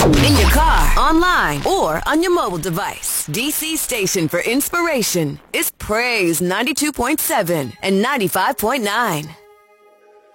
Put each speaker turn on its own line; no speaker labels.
In your car, online, or on your mobile device. DC station for inspiration is Praise 92.7 and 95.9.